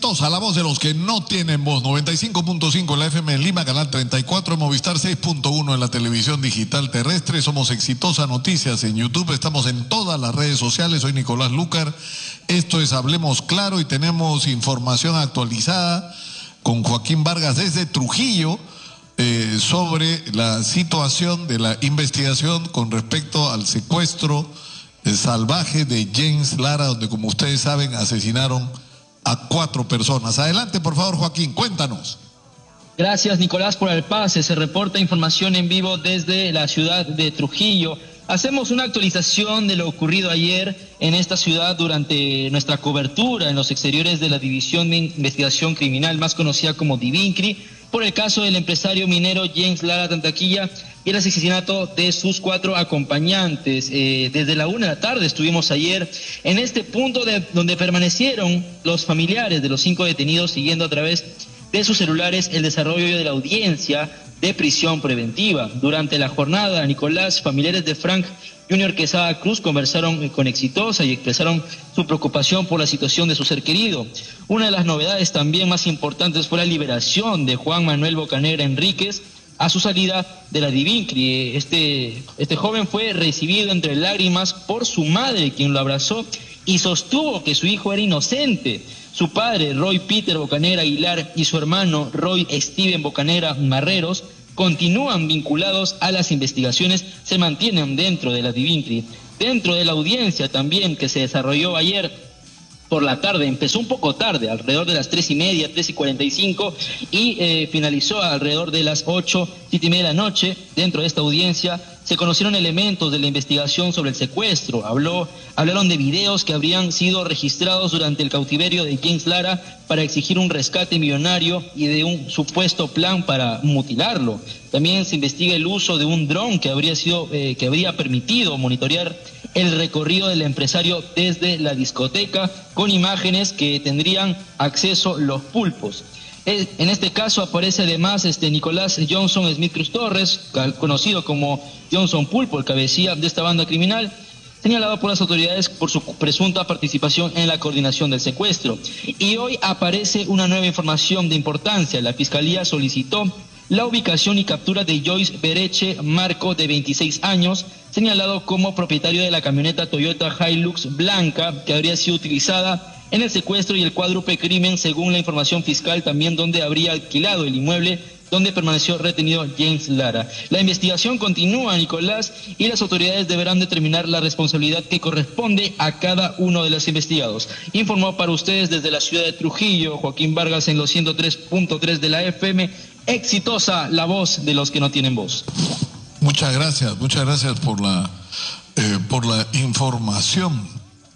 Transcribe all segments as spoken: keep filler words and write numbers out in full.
Exitosa, la voz de los que no tienen voz. noventa y cinco punto cinco en la F M en Lima, canal treinta y cuatro, en Movistar seis punto uno en la televisión digital terrestre. Somos Exitosa Noticias en YouTube, estamos en todas las redes sociales. Soy Nicolás Lucar, esto es Hablemos Claro y tenemos información actualizada con Joaquín Vargas desde Trujillo eh, sobre la situación de la investigación con respecto al secuestro eh, salvaje de James Lara, donde, como ustedes saben, asesinaron a cuatro personas. Adelante, por favor, Joaquín, cuéntanos. Gracias, Nicolás, por el pase. Se reporta información en vivo desde la ciudad de Trujillo. Hacemos una actualización de lo ocurrido ayer en esta ciudad durante nuestra cobertura en los exteriores de la División de Investigación Criminal, más conocida como DIVINCRI, por el caso del empresario minero James Lara Tantaquilla y el asesinato de sus cuatro acompañantes. Eh, desde la una de la tarde estuvimos ayer en este punto de, donde permanecieron los familiares de los cinco detenidos siguiendo a través de sus celulares el desarrollo de la audiencia de prisión preventiva. Durante la jornada, Nicolás, familiares de Frank Junior Quesada Cruz conversaron con Exitosa y expresaron su preocupación por la situación de su ser querido. Una de las novedades también más importantes fue la liberación de Juan Manuel Bocanegra Enríquez a su salida de la DIVINCRI. Este, este joven fue recibido entre lágrimas por su madre, quien lo abrazó y sostuvo que su hijo era inocente. Su padre, Roy Peter Bocanegra Aguilar, y su hermano, Roy Steven Bocanegra Marreros, continúan vinculados a las investigaciones, se mantienen dentro de la DIVINCRI. Dentro de la audiencia también que se desarrolló ayer por la tarde, empezó un poco tarde, alrededor de las tres y media, tres y cuarenta y cinco, y eh, finalizó alrededor de las ocho, siete y media de la noche. Dentro de esta audiencia se conocieron elementos de la investigación sobre el secuestro. Habló, hablaron de videos que habrían sido registrados durante el cautiverio de James Lara para exigir un rescate millonario y de un supuesto plan para mutilarlo. También se investiga el uso de un dron que habría sido, eh, que habría permitido monitorear el recorrido del empresario desde la discoteca, con imágenes que tendrían acceso los pulpos. En este caso aparece además este Nicolás Johnson Smith Cruz Torres, conocido como Johnson Pulpo, el cabecilla de esta banda criminal, señalado por las autoridades por su presunta participación en la coordinación del secuestro. Y hoy aparece una nueva información de importancia. La Fiscalía solicitó la ubicación y captura de Joyce Bereche Marco, de veintiséis años, señalado como propietario de la camioneta Toyota Hilux blanca que habría sido utilizada en el secuestro y el cuádruple crimen, según la información fiscal, también donde habría alquilado el inmueble donde permaneció retenido James Lara. La investigación continúa, Nicolás, y las autoridades deberán determinar la responsabilidad que corresponde a cada uno de los investigados. Informó para ustedes desde la ciudad de Trujillo, Joaquín Vargas, en los ciento tres punto tres de la F M. Exitosa, la voz de los que no tienen voz. Muchas gracias, muchas gracias por la, eh, por la información.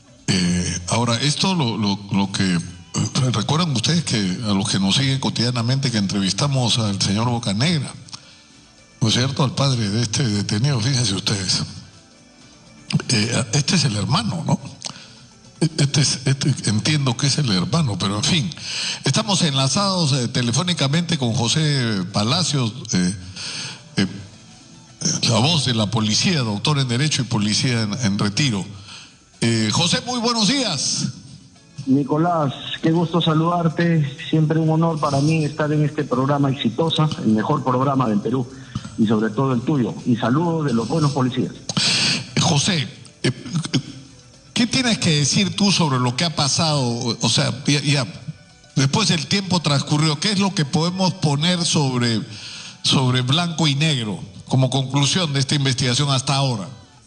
Eh, ahora, esto lo, lo, lo que... Eh, recuerdan ustedes que a los que nos siguen cotidianamente que entrevistamos al señor Bocanegra, ¿no es cierto?, al padre de este detenido. Fíjense ustedes, eh, este es el hermano, ¿no? Este es, este, entiendo que es el hermano, pero en fin, estamos enlazados eh, telefónicamente con José Palacios, eh, eh, la voz de la policía, doctor en Derecho y policía en, en retiro. Eh, José, muy buenos días. Nicolás, qué gusto saludarte, siempre un honor para mí estar en este programa Exitosa, el mejor programa del Perú, y sobre todo el tuyo, y saludos de los buenos policías. José, eh, ¿qué tienes que decir tú sobre lo que ha pasado? O sea, ya, ya después del tiempo transcurrido, ¿qué es lo que podemos poner sobre, sobre blanco y negro como conclusión de esta investigación hasta ahora?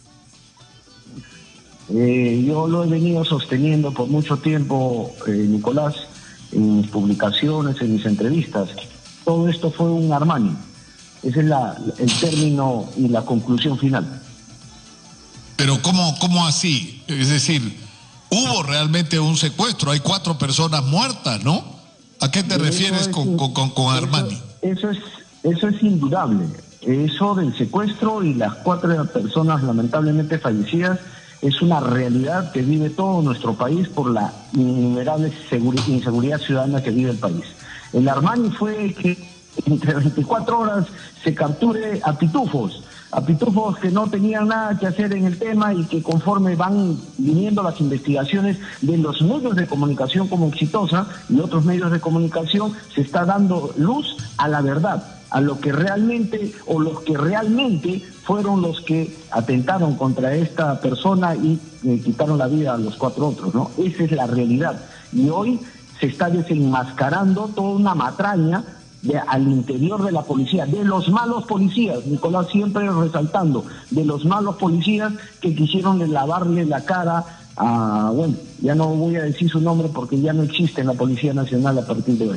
Eh, yo lo he venido sosteniendo por mucho tiempo, eh, Nicolás, en mis publicaciones, en mis entrevistas. Todo esto fue un Armani. Ese es la, el término y la conclusión final. Pero ¿cómo, cómo así? Es decir, hubo realmente un secuestro, hay cuatro personas muertas, ¿no? ¿A qué te eso refieres es, con, con, con, con Armani? Eso, eso, es, eso es indudable. Eso del secuestro y las cuatro personas lamentablemente fallecidas es una realidad que vive todo nuestro país por la innumerable inseguridad ciudadana que vive el país. El Armani fue que entre veinticuatro horas se capture a pitufos, a pitufos que no tenían nada que hacer en el tema y que conforme van viniendo las investigaciones de los medios de comunicación como Exitosa y otros medios de comunicación, se está dando luz a la verdad, a lo que realmente o los que realmente fueron los que atentaron contra esta persona y eh, quitaron la vida a los cuatro otros, ¿no? Esa es la realidad. Y hoy se está desenmascarando toda una matraña de, al interior de la policía, de los malos policías, Nicolás, siempre resaltando, de los malos policías que quisieron lavarle la cara a, bueno, ya no voy a decir su nombre porque ya no existe en la Policía Nacional a partir de hoy.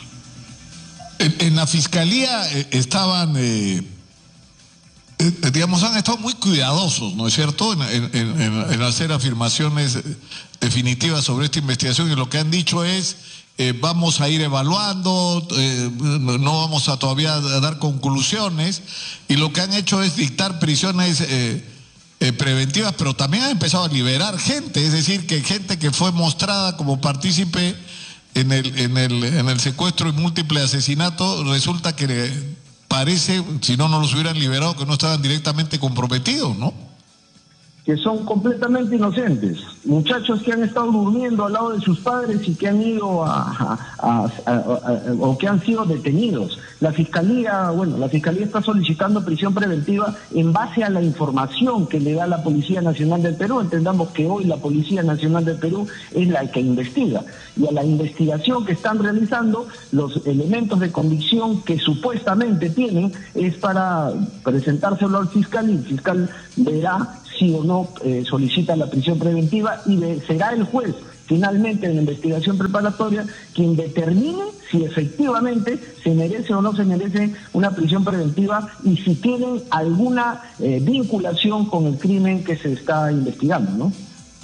En, en la Fiscalía eh, estaban, eh, eh, digamos, han estado muy cuidadosos, ¿no es cierto?, en, en, en, en hacer afirmaciones definitivas sobre esta investigación, y lo que han dicho es, eh, vamos a ir evaluando, eh, no vamos a todavía a dar conclusiones, y lo que han hecho es dictar prisiones eh, eh, preventivas, pero también han empezado a liberar gente, es decir, que gente que fue mostrada como partícipe en el, en el, en el secuestro y múltiple asesinato, resulta que parece, si no, no los hubieran liberado, que no estaban directamente comprometidos, ¿no? Que son completamente inocentes, muchachos que han estado durmiendo al lado de sus padres y que han ido a, a, a, a, a o que han sido detenidos. La Fiscalía, bueno, la Fiscalía está solicitando prisión preventiva en base a la información que le da la Policía Nacional del Perú. Entendamos que hoy la Policía Nacional del Perú es la que investiga, y a la investigación que están realizando, los elementos de convicción que supuestamente tienen es para presentárselo al fiscal, y el fiscal verá si o no eh, solicita la prisión preventiva, y de, será el juez finalmente en la investigación preparatoria quien determine si efectivamente se merece o no se merece una prisión preventiva y si tienen alguna eh, vinculación con el crimen que se está investigando, ¿no?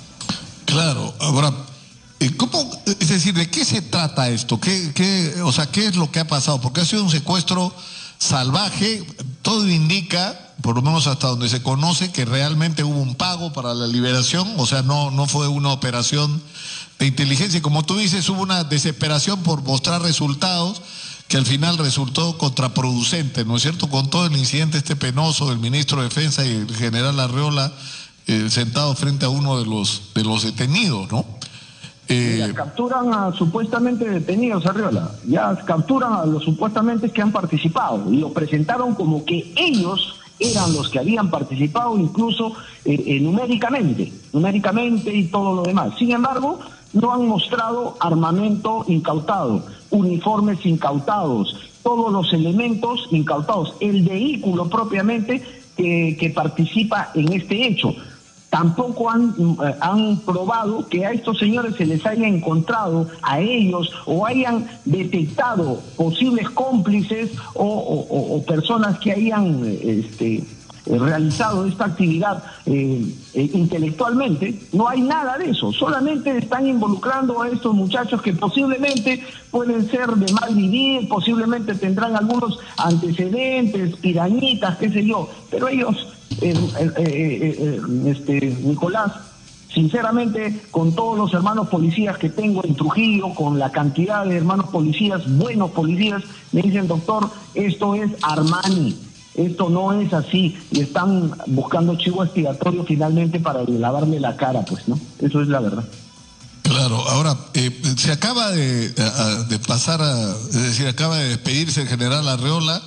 Claro. Ahora, ¿cómo, es decir, de qué se trata esto? ¿Qué, qué, o sea, qué es lo que ha pasado? Porque ha sido un secuestro salvaje, todo indica, por lo menos hasta donde se conoce, que realmente hubo un pago para la liberación, o sea, no, no fue una operación de inteligencia, y como tú dices, hubo una desesperación por mostrar resultados que al final resultó contraproducente, ¿no es cierto?, con todo el incidente este penoso del ministro de Defensa y el general Arriola eh, sentado frente a uno de los, de los detenidos, ¿no? Eh, ya capturan a supuestamente detenidos, Arriola, ya capturan a los supuestamente que han participado y lo presentaron como que ellos eran los que habían participado, incluso eh, eh, numéricamente, numéricamente y todo lo demás. Sin embargo, no han mostrado armamento incautado, uniformes incautados, todos los elementos incautados, el vehículo propiamente que, que participa en este hecho. Tampoco han, eh, han probado que a estos señores se les haya encontrado a ellos o hayan detectado posibles cómplices o, o, o personas que hayan este, realizado esta actividad eh, eh, intelectualmente. No hay nada de eso, solamente están involucrando a estos muchachos que posiblemente pueden ser de mal vivir, posiblemente tendrán algunos antecedentes, pirañitas, qué sé yo, pero ellos... Eh, eh, eh, eh, este, Nicolás, sinceramente, con todos los hermanos policías que tengo en Trujillo, con la cantidad de hermanos policías, buenos policías, me dicen, doctor, esto es Armani, esto no es así, y están buscando chivo expiatorio finalmente para lavarle la cara, pues, ¿no? Eso es la verdad. Claro, ahora, eh, se acaba de, a, de pasar a, es decir, acaba de despedirse el general Arriola.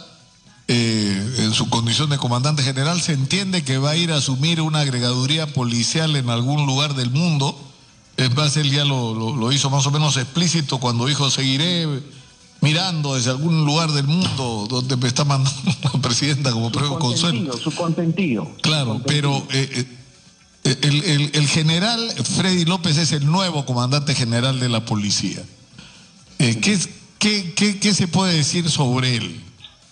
Eh, en su condición de comandante general, se entiende que va a ir a asumir una agregaduría policial en algún lugar del mundo. Es más, él ya lo, lo, lo hizo más o menos explícito cuando dijo, seguiré mirando desde algún lugar del mundo donde me está mandando la presidenta como prueba consuelo. Su contentillo. Claro, su contentillo. pero eh, eh, el, el, el general Freddy López es el nuevo comandante general de la policía. Eh, ¿qué, qué, qué, ¿Qué se puede decir sobre él?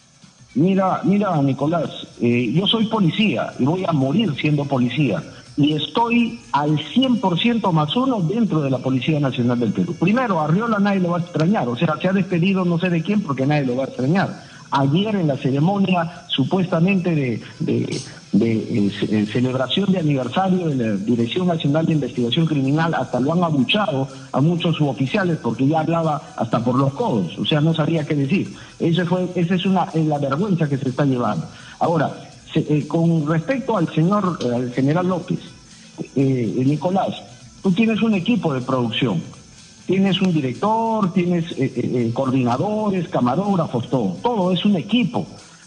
Mira, mira, Nicolás, eh, yo soy policía y voy a morir siendo policía y estoy al cien por ciento más uno dentro de la Policía Nacional del Perú. Primero, a Arriola nadie lo va a extrañar, o sea, se ha despedido no sé de quién porque nadie lo va a extrañar. Ayer en la ceremonia supuestamente de, de, de eh, celebración de aniversario de la Dirección Nacional de Investigación Criminal, hasta lo han abuchado a muchos suboficiales porque ya hablaba hasta por los codos, o sea, no sabía qué decir. Ese fue, esa es una es la vergüenza que se está llevando. Ahora, Se, eh, con respecto al señor, eh, al general López, eh, Nicolás, tú tienes un equipo de producción, tienes un director, tienes eh, eh, coordinadores, camarógrafos, todo, todo es un equipo.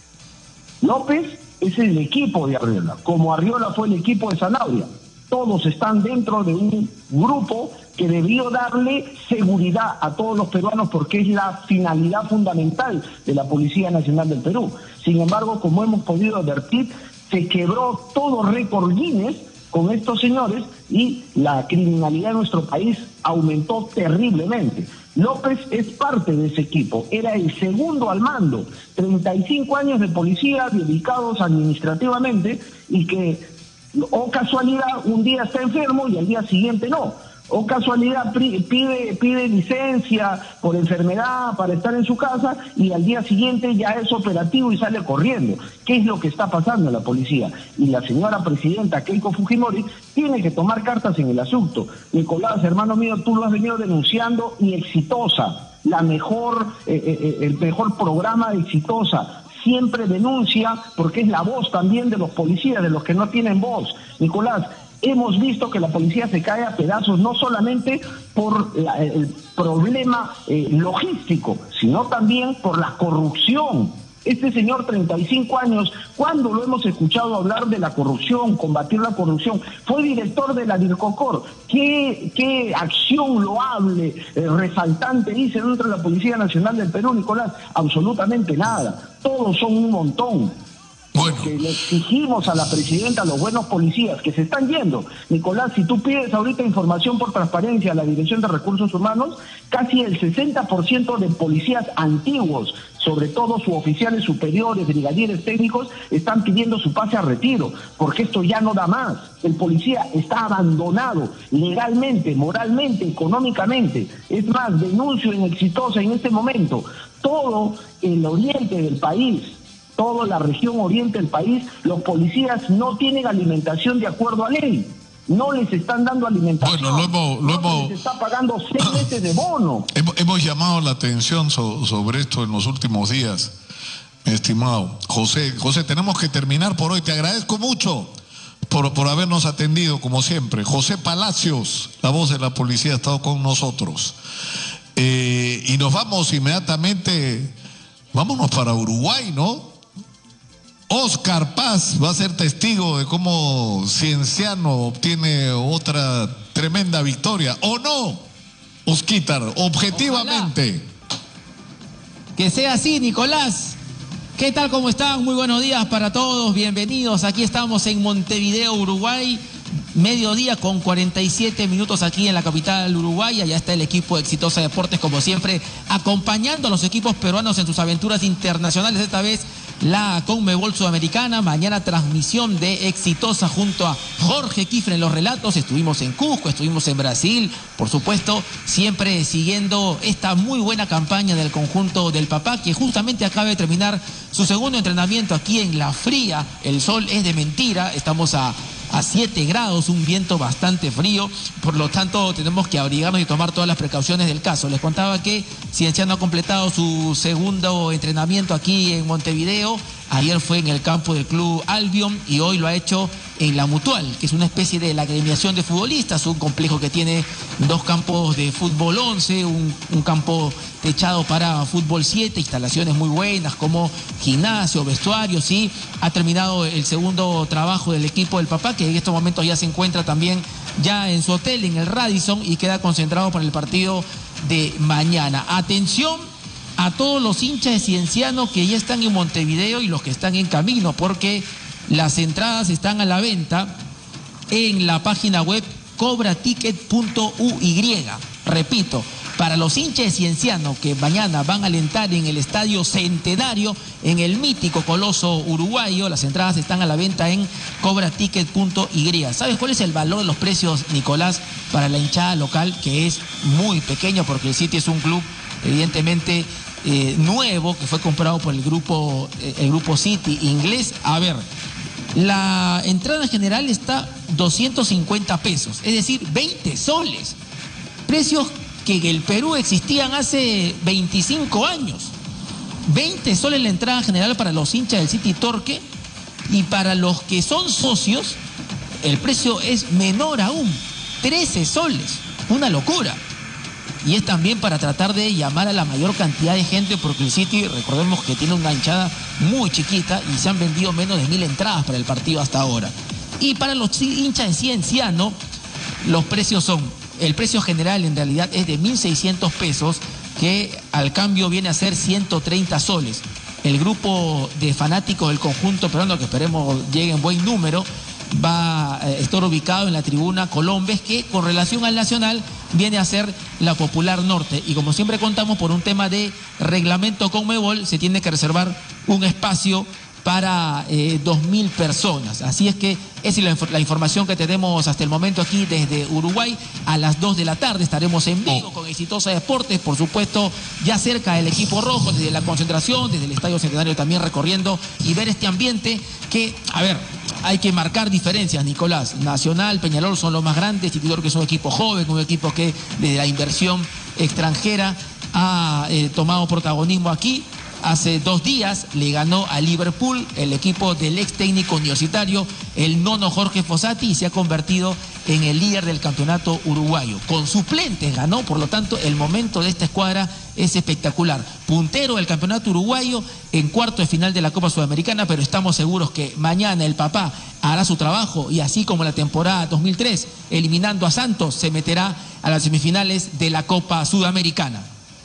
López es el equipo de Arriola, como Arriola fue el equipo de Zanabria. Todos están dentro de un grupo que debió darle seguridad a todos los peruanos porque es la finalidad fundamental de la Policía Nacional del Perú. Sin embargo, como hemos podido advertir, se quebró todo récord Guinness con estos señores y la criminalidad en nuestro país aumentó terriblemente. López es parte de ese equipo, era el segundo al mando, treinta y cinco años de policía dedicados administrativamente y que, o casualidad, un día está enfermo y al día siguiente no. O casualidad pide, pide licencia por enfermedad para estar en su casa y al día siguiente ya es operativo y sale corriendo. ¿Qué es lo que está pasando en la policía? Y la señora presidenta Keiko Fujimori tiene que tomar cartas en el asunto. Nicolás, hermano mío, tú lo has venido denunciando y Exitosa, la mejor, eh, eh, el mejor programa de Exitosa. Siempre denuncia porque es la voz también de los policías, de los que no tienen voz. Nicolás, hemos visto que la policía se cae a pedazos no solamente por la, el problema eh, logístico, sino también por la corrupción. Este señor, treinta y cinco años, ¿cuándo lo hemos escuchado hablar de la corrupción, combatir la corrupción? Fue director de la DIRCOCOR. ¿Qué, qué acción loable, eh, resaltante hizo dentro de la Policía Nacional del Perú, Nicolás? Absolutamente nada. Todos son un montón. Bueno. Que le exigimos a la presidenta, a los buenos policías que se están yendo. Nicolás, si tú pides ahorita información por transparencia a la Dirección de Recursos Humanos, casi el sesenta por ciento de policías antiguos, sobre todo suboficiales superiores, brigadieres técnicos, están pidiendo su pase a retiro, porque esto ya no da más. El policía está abandonado legalmente, moralmente, económicamente. Es más, denuncio en Exitosa en este momento. Todo el oriente del país, toda la región oriente del país, los policías no tienen alimentación de acuerdo a ley. No les están dando alimentación. Bueno, lo hemos, lo no hemos, les está pagando seis meses de bono. Hemos, hemos llamado la atención so, sobre esto en los últimos días, mi estimado José. José, tenemos que terminar por hoy. Te agradezco mucho por, por habernos atendido, como siempre. José Palacios, la voz de la policía, ha estado con nosotros. Eh, y nos vamos inmediatamente, vámonos para Uruguay, ¿no? Oscar Paz va a ser testigo de cómo Cienciano obtiene otra tremenda victoria. ¿O no, Osquitar? Objetivamente. Ojalá que sea así, Nicolás. ¿Qué tal? ¿Cómo están? Muy buenos días para todos. Bienvenidos. Aquí estamos en Montevideo, Uruguay. Mediodía con cuarenta y siete minutos aquí en la capital uruguaya. Ya está el equipo de Exitosa Deportes, como siempre, acompañando a los equipos peruanos en sus aventuras internacionales. Esta vez la Conmebol Sudamericana. Mañana transmisión de Exitosa junto a Jorge Kifre en los relatos. Estuvimos en Cusco, estuvimos en Brasil, por supuesto, siempre siguiendo esta muy buena campaña del conjunto del Papá, que justamente acaba de terminar su segundo entrenamiento aquí en La Fría. El sol es de mentira, estamos a a siete grados, un viento bastante frío, por lo tanto tenemos que abrigarnos y tomar todas las precauciones del caso. Les contaba que Cienciano ha completado su segundo entrenamiento aquí en Montevideo. Ayer fue en el campo del Club Albion y hoy lo ha hecho en la Mutual, que es una especie de la agremiación de futbolistas, un complejo que tiene dos campos de fútbol once, un, un campo techado para fútbol siete, instalaciones muy buenas como gimnasio, vestuario, sí. Ha terminado el segundo trabajo del equipo del Papá, que en estos momentos ya se encuentra también ya en su hotel, en el Radisson, y queda concentrado para el partido de mañana. Atención a todos los hinchas de Cienciano que ya están en Montevideo y los que están en camino, porque las entradas están a la venta en la página web cobra ticket punto u y. Repito, para los hinchas de Cienciano que mañana van a alentar en el Estadio Centenario, en el mítico Coloso uruguayo, las entradas están a la venta en cobra ticket punto y. ¿Sabes cuál es el valor de los precios, Nicolás, para la hinchada local? Que es muy pequeño, porque el City es un club evidentemente eh, nuevo, que fue comprado por el grupo, eh, el grupo City inglés. A ver, la entrada general está doscientos cincuenta pesos, es decir, veinte soles. Precios que en el Perú existían hace veinticinco años. veinte soles la entrada general para los hinchas del City Torque Y para los que son socios, el precio es menor aún, trece soles, una locura. Y es también para tratar de llamar a la mayor cantidad de gente, porque el City, recordemos que tiene una hinchada muy chiquita y se han vendido menos de mil entradas para el partido hasta ahora. Y para los hinchas de Cienciano, los precios son, el precio general en realidad es de mil seiscientos pesos, que al cambio viene a ser ciento treinta soles. El grupo de fanáticos del conjunto peruano, que esperemos llegue en buen número, va a estar ubicado en la tribuna Colombes, que con relación al Nacional viene a ser la Popular Norte. Y como siempre contamos, por un tema de reglamento Conmebol, se tiene que reservar un espacio para eh, dos mil personas. Así es que esa es la, la información que tenemos hasta el momento aquí desde Uruguay. A las dos de la tarde estaremos en vivo oh. con Exitosa Deportes, por supuesto, ya cerca del equipo rojo, desde la concentración, desde el Estadio Centenario también recorriendo y ver este ambiente que, a ver, hay que marcar diferencias, Nicolás. Nacional, Peñarol son los más grandes, Instituto que es un equipo joven, un equipo que desde la inversión extranjera ha eh, tomado protagonismo aquí. Hace dos días le ganó a Liverpool, el equipo del ex técnico universitario, el nono Jorge Fossati, y se ha convertido en el líder del campeonato uruguayo. Con suplentes ganó, por lo tanto, el momento de esta escuadra es espectacular. Puntero del campeonato uruguayo en cuarto de final de la Copa Sudamericana, pero estamos seguros que mañana el papá hará su trabajo y así como la temporada dos mil tres, eliminando a Santos, se meterá a las semifinales de la Copa Sudamericana.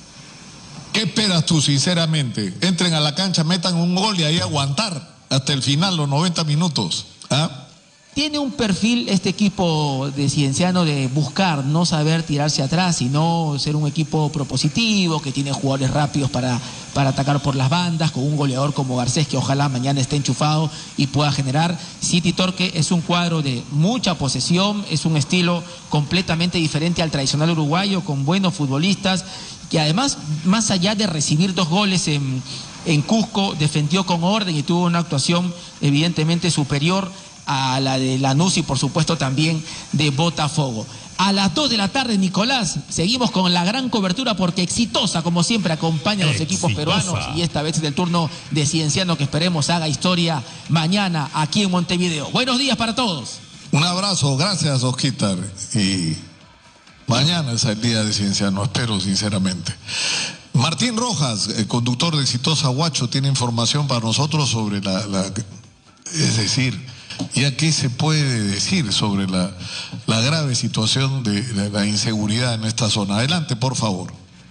¿Qué esperas tú, sinceramente? Entren a la cancha, metan un gol y ahí aguantar hasta el final, los noventa minutos. ¿Ah? Tiene un perfil este equipo de Cienciano de buscar, no saber tirarse atrás, sino ser un equipo propositivo, que tiene jugadores rápidos para, para atacar por las bandas, con un goleador como Garcés, que ojalá mañana esté enchufado y pueda generar. City Torque es un cuadro de mucha posesión, es un estilo completamente diferente al tradicional uruguayo, con buenos futbolistas, que además, más allá de recibir dos goles en, en Cusco, defendió con orden y tuvo una actuación evidentemente superior a la de Lanús y por supuesto también de Botafogo. A las dos de la tarde, Nicolás, seguimos con la gran cobertura porque Exitosa, como siempre, acompaña a los Exitosa. equipos peruanos, y esta vez es el turno de Cienciano, que esperemos haga historia mañana aquí en Montevideo. Buenos días para todos. Un abrazo, gracias, Osquitar. Y mañana es el día de Cienciano, espero sinceramente. Martín Rojas, el conductor de Exitosa Huacho, tiene información para nosotros sobre la, la es decir, ¿ya qué se puede decir sobre la, la grave situación de, de la inseguridad en esta zona? Adelante, por favor.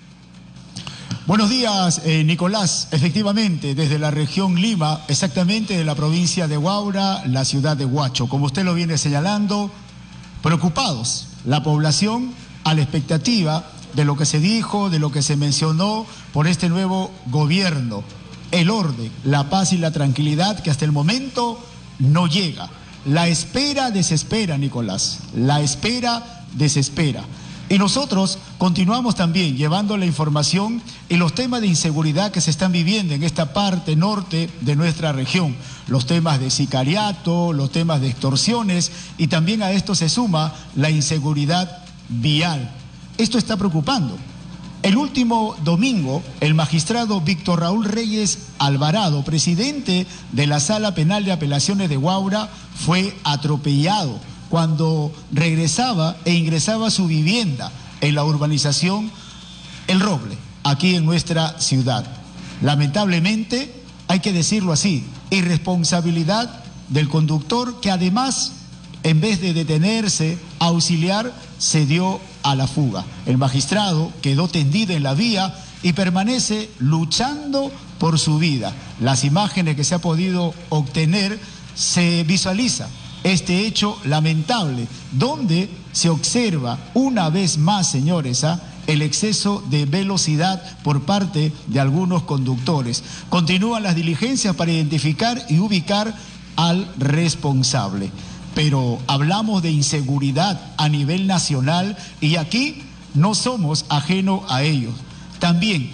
Buenos días, eh, Nicolás. Efectivamente, desde la región Lima, exactamente de la provincia de Huaura, la ciudad de Huacho. Como usted lo viene señalando, preocupados, la población a la expectativa de lo que se dijo, de lo que se mencionó por este nuevo gobierno. El orden, la paz y la tranquilidad que hasta el momento no llega. La espera desespera, Nicolás. La espera desespera. Y nosotros continuamos también llevando la información y los temas de inseguridad que se están viviendo en esta parte norte de nuestra región. Los temas de sicariato, los temas de extorsiones, y también a esto se suma la inseguridad vial. Esto está preocupando. El último domingo, el magistrado Víctor Raúl Reyes Alvarado, presidente de la Sala Penal de Apelaciones de Huaura, fue atropellado cuando regresaba e ingresaba a su vivienda en la urbanización El Roble, aquí en nuestra ciudad. Lamentablemente, hay que decirlo así, irresponsabilidad del conductor, que además, en vez de detenerse, auxiliar, se dio a la fuga. El magistrado quedó tendido en la vía y permanece luchando por su vida. Las imágenes que se ha podido obtener, se visualiza este hecho lamentable, donde se observa una vez más, señores, ¿ah? el exceso de velocidad por parte de algunos conductores. Continúan las diligencias para identificar y ubicar al responsable. Pero hablamos de inseguridad a nivel nacional y aquí no somos ajenos a ellos. También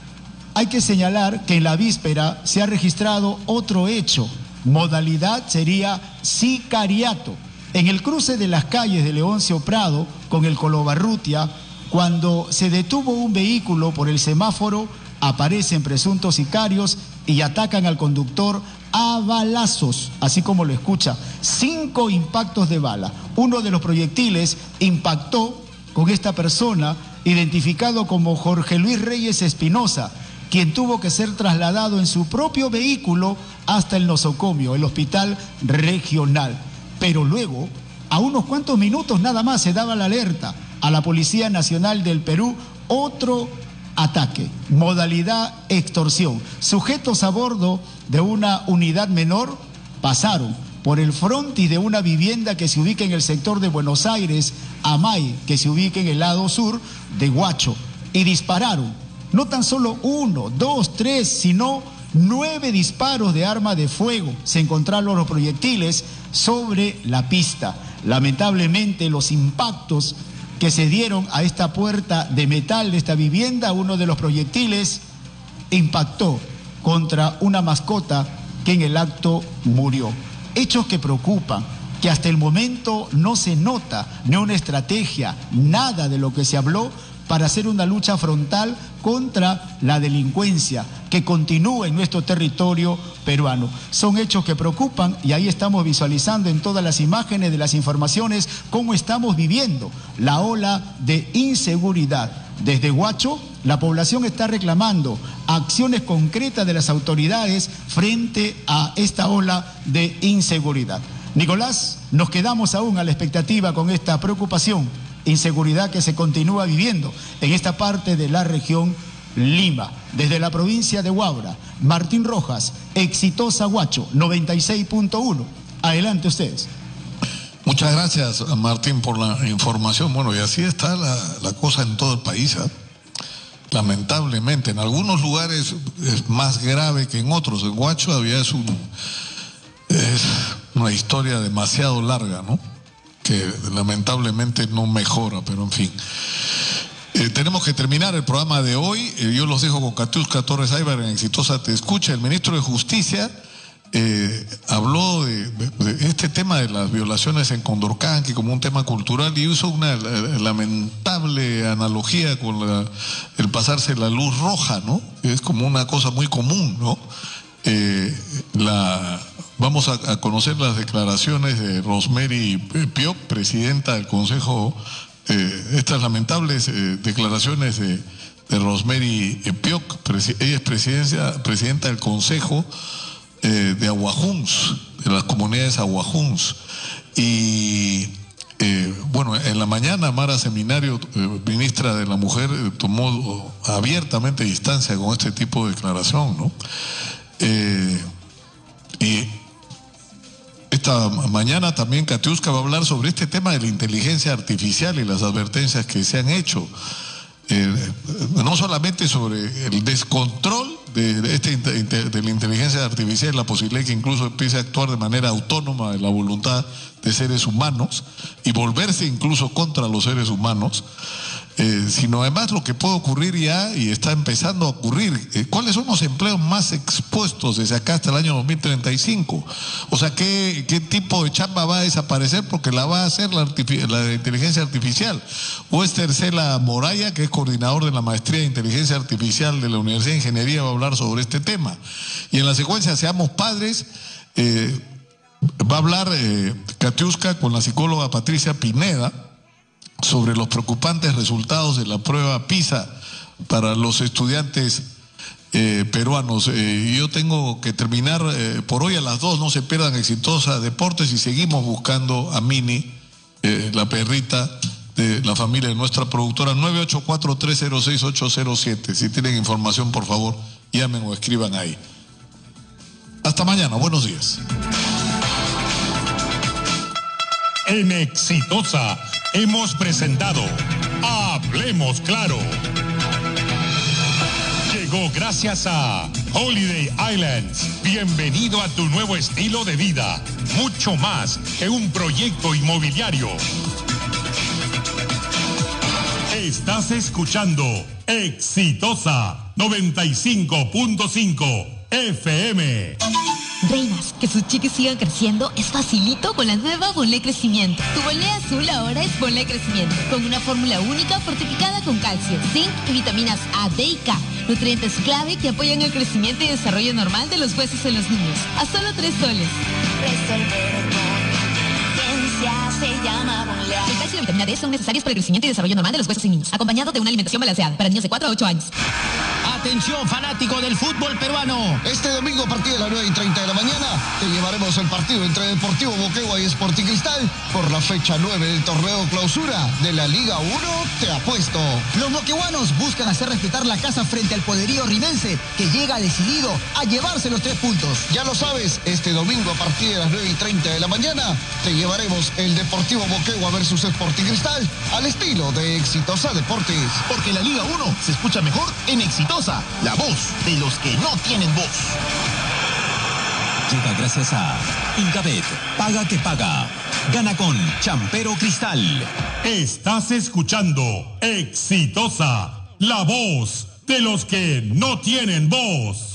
hay que señalar que en la víspera se ha registrado otro hecho. Modalidad sería sicariato. En el cruce de las calles de Leoncio Prado con el Colobarrutia, cuando se detuvo un vehículo por el semáforo, aparecen presuntos sicarios y atacan al conductor a balazos, así como lo escucha, cinco impactos de bala. Uno de los proyectiles impactó con esta persona, identificado como Jorge Luis Reyes Espinosa, quien tuvo que ser trasladado en su propio vehículo hasta el nosocomio, el hospital regional. Pero luego, a unos cuantos minutos nada más, se daba la alerta a la Policía Nacional del Perú, otro ataque, modalidad extorsión. Sujetos a bordo de una unidad menor pasaron por el frontis de una vivienda que se ubica en el sector de Buenos Aires, Amay, que se ubica en el lado sur de Huacho, y dispararon, no tan solo uno, dos, tres, sino nueve disparos de arma de fuego. Se encontraron los proyectiles sobre la pista. Lamentablemente, los impactos que se dieron a esta puerta de metal de esta vivienda, uno de los proyectiles impactó contra una mascota que en el acto murió. Hechos que preocupan, que hasta el momento no se nota ni una estrategia, nada de lo que se habló para hacer una lucha frontal contra la delincuencia que continúa en nuestro territorio peruano. Son hechos que preocupan y ahí estamos visualizando en todas las imágenes de las informaciones cómo estamos viviendo la ola de inseguridad. Desde Huacho, la población está reclamando acciones concretas de las autoridades frente a esta ola de inseguridad. Nicolás, nos quedamos aún a la expectativa con esta preocupación, inseguridad que se continúa viviendo en esta parte de la región Lima. Desde la provincia de Huaura, Martín Rojas, Exitosa Huacho, noventa y seis punto uno. Adelante ustedes. Muchas gracias, Martín, por la información. Bueno, y así está la, la cosa en todo el país, ¿eh? Lamentablemente, en algunos lugares es más grave que en otros. En Huacho había es, un, es una historia demasiado larga, ¿no? Que lamentablemente no mejora, pero en fin. Eh, tenemos que terminar el programa de hoy. Eh, yo los dejo con Katiuska Torres Aybar en Exitosa Te Escucha. El ministro de Justicia eh, habló de, de, de este tema de las violaciones en Condorcanqui como un tema cultural y usó una la, lamentable analogía con la, el pasarse la luz roja, ¿no? Es como una cosa muy común, ¿no? Eh, la... Vamos a, a conocer las declaraciones de Rosemary Pioc, presidenta del Consejo, eh, estas lamentables eh, declaraciones de, de Rosemary Pioc. Ella es presidencia, presidenta del Consejo eh, de Aguajuns, de las comunidades Aguajuns. Y eh, bueno, en la mañana Mara Seminario, eh, ministra de la Mujer, eh, tomó abiertamente distancia con este tipo de declaración, ¿no? Eh, y esta mañana también Katiuska va a hablar sobre este tema de la inteligencia artificial y las advertencias que se han hecho. Eh, no solamente sobre el descontrol de, de, este, de la inteligencia artificial y la posibilidad que incluso empiece a actuar de manera autónoma de la voluntad de seres humanos y volverse incluso contra los seres humanos, eh, sino además lo que puede ocurrir ya y está empezando a ocurrir. Eh, ¿Cuáles son los empleos más expuestos desde acá hasta el año dos mil treinta y cinco? O sea, ¿qué, qué tipo de chamba va a desaparecer porque la va a hacer la, la inteligencia artificial? O es Tercela Moraya, que es coordinador de la maestría de inteligencia artificial de la Universidad de Ingeniería, va a hablar sobre este tema. Y en la secuencia Seamos Padres, eh, va a hablar eh, Katiuska con la psicóloga Patricia Pineda sobre los preocupantes resultados de la prueba PISA para los estudiantes eh, peruanos. Eh, yo tengo que terminar eh, por hoy a las dos, no se pierdan Exitosa Deportes y seguimos buscando a Mini, eh, la perrita de la familia de nuestra productora. Nueve ocho cuatro, tres cero seis, ocho cero siete. Si tienen información, por favor, llamen o escriban ahí. Hasta mañana, buenos días. En Exitosa hemos presentado Hablemos Claro. Llegó gracias a Holiday Islands. Bienvenido a tu nuevo estilo de vida. Mucho más que un proyecto inmobiliario. Estás escuchando Exitosa noventa y cinco punto cinco F M. Reinas, que sus chiquis sigan creciendo es facilito con la nueva Bonlé Crecimiento. Tu Bonlé azul ahora es Bonlé Crecimiento, con una fórmula única fortificada con calcio, zinc y vitaminas A, D y K. Nutrientes clave que apoyan el crecimiento y desarrollo normal de los huesos en los niños. A solo tres soles. Resolver con ciencia se llama Bonlé. El calcio y la vitamina D son necesarios para el crecimiento y desarrollo normal de los huesos en niños, acompañado de una alimentación balanceada para niños de cuatro a ocho años. Atención, fanático del fútbol peruano. Este domingo a partir de las nueve y treinta de la mañana te llevaremos el partido entre Deportivo Moquegua y Sporting Cristal por la fecha nueve del torneo clausura de la Liga uno. Te apuesto. Los moqueguanos buscan hacer respetar la casa frente al poderío rimense, que llega decidido a llevarse los tres puntos. Ya lo sabes, este domingo a partir de las nueve y treinta de la mañana te llevaremos el Deportivo Moquegua versus Sporting Cristal al estilo de Exitosa Deportes. Porque la Liga uno se escucha mejor en Exitosa, la voz de los que no tienen voz. Llega gracias a Incabet, paga que paga. Gana con Champero Cristal. Estás escuchando Exitosa, la voz de los que no tienen voz.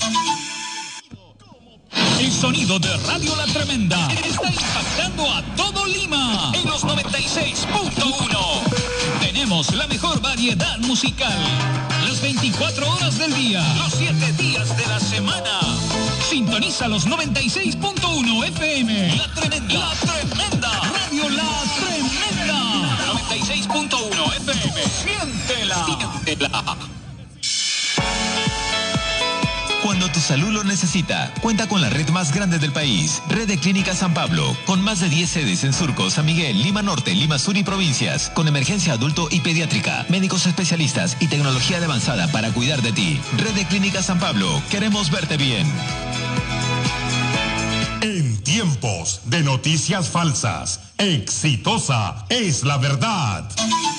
El sonido de Radio La Tremenda está impactando a todo Lima en los noventa y seis punto uno. Tenemos la mejor variedad musical, las veinticuatro horas del día, los siete días de la semana. Sintoniza los noventa y seis punto uno F M. La Tremenda. La Tremenda. Radio La Tremenda. noventa y seis punto uno F M. Siéntela. Siéntela. Cuando tu salud lo necesita, cuenta con la red más grande del país, Red de Clínicas San Pablo, con más de diez sedes en Surco, San Miguel, Lima Norte, Lima Sur y provincias, con emergencia adulto y pediátrica, médicos especialistas y tecnología de avanzada para cuidar de ti. Red de Clínicas San Pablo, queremos verte bien. En tiempos de noticias falsas, Exitosa es la verdad.